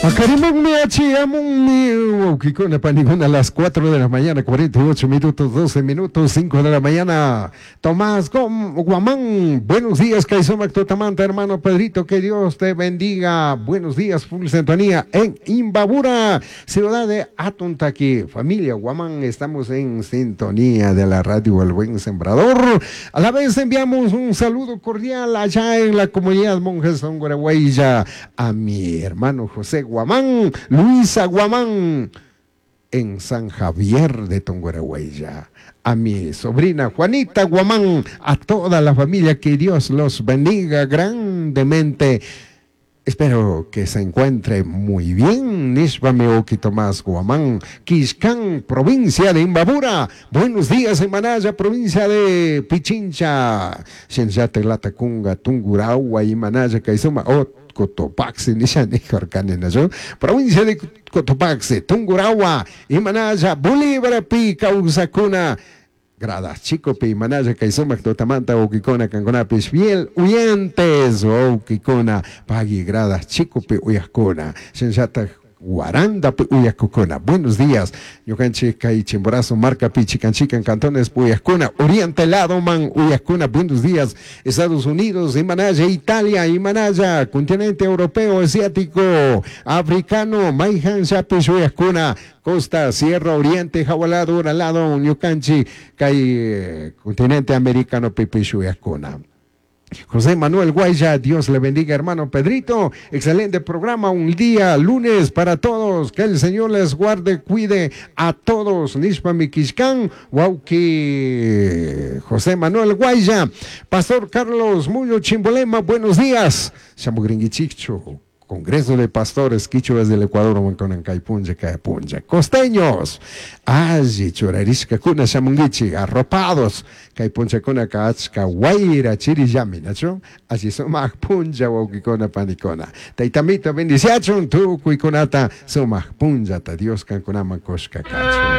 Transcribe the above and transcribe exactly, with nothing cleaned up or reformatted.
Makarimong miachi among mi Kikuna paniguna a las cuatro de la mañana, cuarenta y ocho minutos, doce minutos, cinco de la mañana. Tomás Gom Guamán, buenos días, Kaisomac Totamanta, hermano Pedrito, que Dios te bendiga. Buenos días, full sintonía en Imbabura, ciudad de Atuntaqui. Familia Guamán, estamos en sintonía de la radio El Buen Sembrador. A la vez enviamos un saludo cordial allá en la comunidad Monjes Tonguarahuaya a mi hermano José Guamán, Luisa Guamán, en San Javier de Tonguarahuaya, a mi sobrina Juanita Guamán, a toda la familia, que Dios los bendiga grandemente. Espero que se encuentre muy bien. Nishbame Oki Tomás Guamán, Quiscán, provincia de Imbabura. Buenos días, en Manaya, provincia de Pichincha. Shenjate Latacunga, Tungurahua y Manaya, Kaizuma, Cotopaxi, Nishani, Jorcanenayo, provincia de Cotopaxi, Tungurahua y Manaya, Bolívar, Pica, Usacuna. Gradas Chico Pi Manaya Kaisomac Totamanta Okikona Canconapis Fiel Huyentes Okikona Pagi Gradas Chico Pi Uyascona Sensata Guaranda Uyascona. Buenos días, Yocanchi Kai Chimborazo, Marca Pichi Canchica en Cantones Uyascona, Oriente Lado Man Uyascona. Buenos días, Estados Unidos, Imanaya, Italia, Imanaya, continente europeo, asiático, africano, Maihan Chapis Uyascona. Costa, Sierra, Oriente, Jawalado, Oralado, Ñucanchi, Kai, continente americano, Pipichu y Ascona. José Manuel Guaya, Dios le bendiga, hermano Pedrito. Excelente programa, un día lunes para todos. Que el Señor les guarde, cuide a todos. Nishpa Miquiscán, Wauki, José Manuel Guaya. Pastor Carlos Muyo Chimbolema, buenos días. Chamugringuichicho. Congreso de Pastores Quichuas del Ecuador, Manconan Caipunja, Caipunja. Costeños, Aji, Churarisca, Cuna, Shamungichi, arropados, Caipunja, Cuna, Caachca, Guaira, Chiriyami, ¿no? Así son más punja, Wokikona, Panicona. Taitamita, bendición, tu, Cuiconata, son más punja, Dios, Cancunama, Cosca, Cacho.